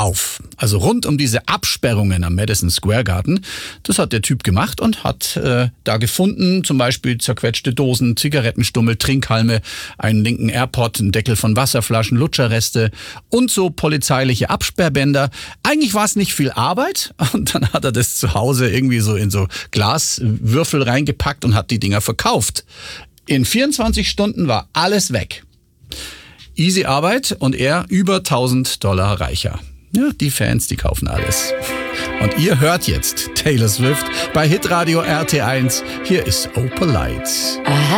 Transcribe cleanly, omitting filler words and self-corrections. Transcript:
auf. Also rund um diese Absperrungen am Madison Square Garden, das hat der Typ gemacht und hat da gefunden, zum Beispiel zerquetschte Dosen, Zigarettenstummel, Trinkhalme, einen linken AirPod, einen Deckel von Wasserflaschen, Lutscherreste und so polizeiliche Absperrbänder. Eigentlich war es nicht viel Arbeit und dann hat er das zu Hause irgendwie so in so Glaswürfel reingepackt und hat die Dinger verkauft. In 24 Stunden war alles weg. Easy Arbeit und er über $1.000 reicher. Ja, die Fans, die kaufen alles. Und ihr hört jetzt Taylor Swift bei Hitradio RT1. Hier ist Opalite.